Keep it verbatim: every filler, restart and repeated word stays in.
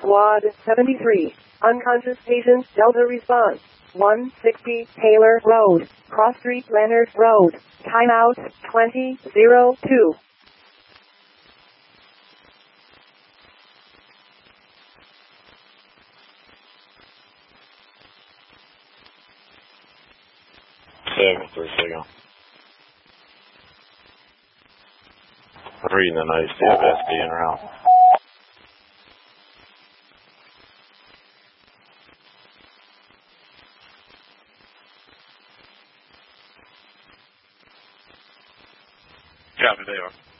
Quad seventy-three. Unconscious patient Delta response. one sixty Taylor Road. Cross Street Leonard Road. Timeout twenty oh two. Seven for a second. Reading the nice D F S being around. Copy, they are.